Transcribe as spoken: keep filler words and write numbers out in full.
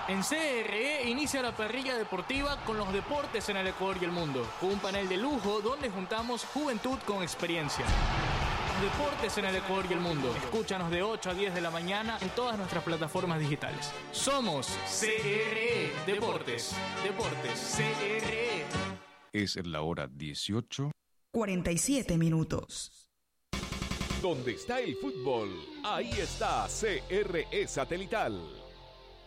En C R E inicia la parrilla deportiva con los deportes en el Ecuador y el mundo, con un panel de lujo donde juntamos juventud con experiencia. Los deportes en el Ecuador y el mundo. Escúchanos de ocho a diez de la mañana en todas nuestras plataformas digitales. Somos C R E Deportes. Deportes C R E. Es la hora dieciocho. cuarenta y siete minutos. Donde está el fútbol, ahí está C R E Satelital.